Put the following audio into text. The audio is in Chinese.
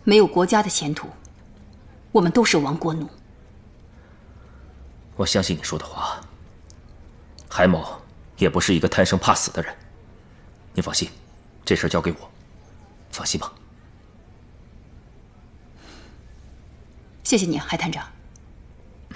没有国家的前途，我们都是亡国奴。 我相信你说的话。海某也不是一个贪生怕死的人，您放心，这事交给我，放心吧。 谢谢你啊，海探长。